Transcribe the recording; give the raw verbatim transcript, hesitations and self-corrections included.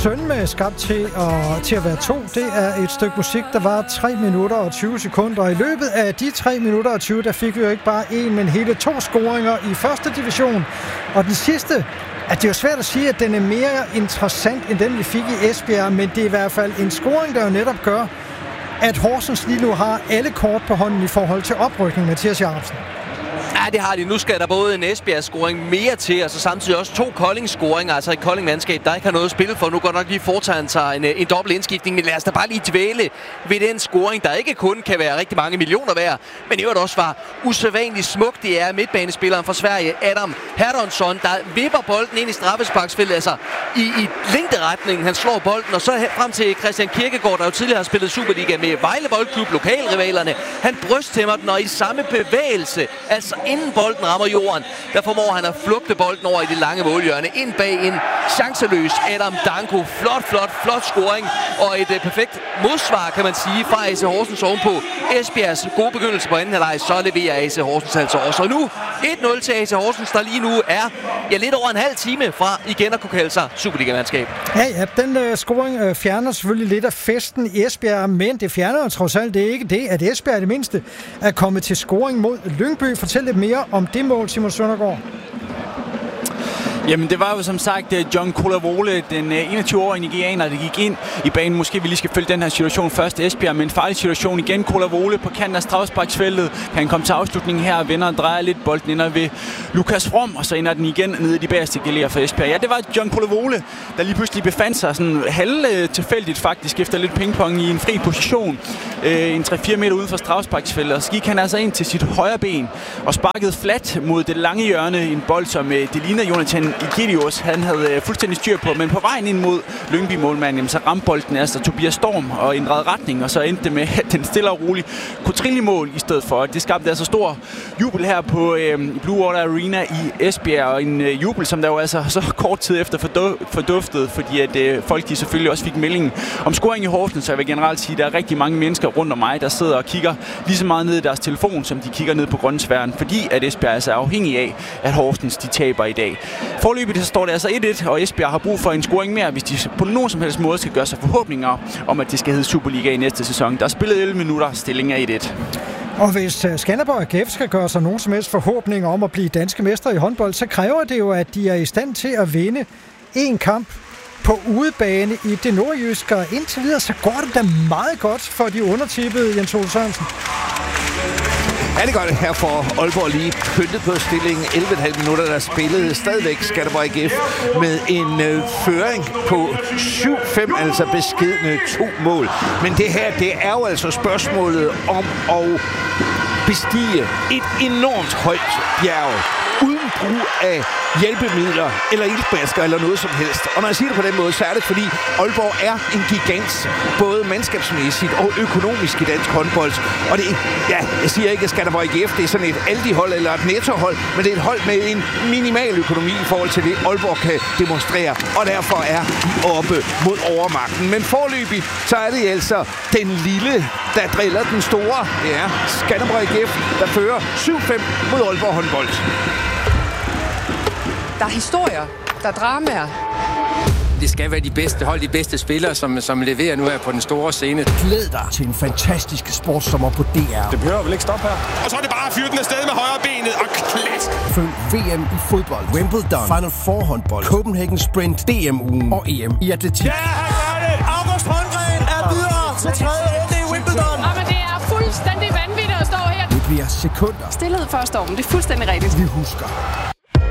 sønme skabt til at, til at være to. Det er et stykke musik, der var tre minutter og tyve sekunder. Og i løbet af de tre minutter og tyve, der fik vi jo ikke bare en, men hele to scoringer i første division. Og den sidste, at det er jo svært at sige, at den er mere interessant, end den vi fik i Esbjerg, men det er i hvert fald en scoring, der jo netop gør, at Horsens lige nu har alle kort på hånden i forhold til oprykning, Mathias Jacobsen. Ja, det har de. Nu skal der både en Esbjerg-scoring mere til, og så samtidig også to Kolding-scoringer, altså et Kolding-mandskab, der ikke har noget at spille for. Nu går nok lige foretagen sig en, en dobbelt indskiftning, men lad os da bare lige dvæle ved den scoring, der ikke kun kan være rigtig mange millioner værd, men i øvrigt også var usædvanligt smukt. Det er midtbanespilleren fra Sverige, Adam Hertonsson, der vipper bolden ind i straffesparksfeltet, altså i, i længderetningen. Han slår bolden, og så frem til Christian Kirkegaard, der jo tidligere har spillet Superliga med Vejle Boldklub, lokalrivalerne. Han brysthæmmer den, og i samme bevægelse, altså inden bolden rammer jorden, der formår han at flugte bolden over i det lange målhjørne. Ind bag en chanceløs Adam Danko. Flot, flot, flot scoring. Og et uh, perfekt modsvar, kan man sige, fra A C Horsens ovenpå Esbjergs gode begyndelse på anden halvleg. Så leverer A C Horsens altså også. Og nu et nul til A C Horsens, der lige nu er ja, lidt over en halv time fra igen at kunne kalde sig Superliga-mandskab. Ja, ja, den uh, scoring uh, fjerner selvfølgelig lidt af festen i Esbjerg, men det fjerner jo trods alt det ikke det, at Esbjerg i det mindste er kommet til scoring mod Lyngby. Fortæl lidt mere om det mål, Simon Søndergaard. Jamen, det var jo som sagt John Kolavole, den enogtyve-årige nigerianer, der gik ind i banen. Måske vi lige skal følge den her situation først. Esbjerg med en farlig situation igen. Kolavole på kanten af straffesparksfeltet. Kan han komme til afslutningen her og vender og drejer lidt. Bolden ender ved Lukas From, og så ender den igen nede i de bagerste galeer for Esbjerg. Ja, det var John Kolavole, der lige pludselig befandt sig sådan halv tilfældigt faktisk efter lidt pingpong i en fri position. Øh, en tre fire meter uden for straffesparksfeltet. Og så gik han altså ind til sit højre ben og sparkede flat mod det lange hjørne. En bold, som det ligner Jonathan Igidios, han havde fuldstændig styr på, men på vejen ind mod Lyngby-målmanden, så ramte bolden altså Tobias Storm og ændrede retning, og så endte det med, at den stille og roligt kunne trille i mål i stedet for. Det skabte altså stor jubel her på øh, Blue Water Arena i Esbjerg, og en øh, jubel, som der jo altså så kort tid efter forduftede, fordi at øh, folk de selvfølgelig også fik meldingen om scoring i Horsens, så jeg vil generelt sige, at der er rigtig mange mennesker rundt om mig, der sidder og kigger lige så meget ned i deres telefon, som de kigger ned på grøntsværen, fordi at Esbjerg altså er afhængig af, at Horsens de taber i dag. Forløbigt så står det altså et et, og Esbjerg har brug for en scoring mere, hvis de på nogen som helst måde skal gøre sig forhåbninger om, at det skal hedde Superliga i næste sæson. Der er spillet elleve minutter, stillingen er et et. Og hvis Skanderborg A G F skal gøre sig nogen som helst forhåbninger om at blive danske mestre i håndbold, så kræver det jo, at de er i stand til at vinde en kamp på udebane i det nordjyske. Og indtil videre, så går det da meget godt for de undertippede, Jens Ole Sørensen. Ja, det gør det her for Aalborg lige pyntet på stillingen. elleve komma fem minutter, der spillede stadigvæk Skanderborg A G F med en øh, føring på syv fem, altså beskedne to mål. Men det her, det er jo altså spørgsmålet om at bestige et enormt højt bjerg uden brug af hjælpemidler eller iltbasker eller noget som helst. Og når jeg siger det på den måde, så er det fordi Aalborg er en gigant, både mandskabsmæssigt og økonomisk i dansk håndbold. Og det, ja, jeg siger ikke, at Skanderborg A G F det er sådan et Aldi-hold eller et Netto-hold, men det er et hold med en minimal økonomi i forhold til det, Aalborg kan demonstrere. Og derfor er de oppe mod overmagten. Men forløbig, så er det altså den lille, der driller den store. Det er Skanderborg A G F, der fører syv fem mod Aalborg håndbold. Der er historier, der er dramaer. Det skal være de bedste hold, de bedste spillere, som, som leverer nu her på den store scene. Glæd dig til en fantastisk sportssommer på D R. Det behøver vel ikke stoppe her. Og så er det bare at fyre den afsted med højre benet og klask. Følg V M i fodbold, Wimbledon, Final Four håndbold, Copenhagen Sprint, D M-ugen og E M i atletik. Ja, han gør det! August Holmgren er videre til tredje runde i Wimbledon. Ja, men det er fuldstændig vanvittigt at stå her. Det bliver sekunder. Stilhed for stormen, det er fuldstændig rigtigt. Vi husker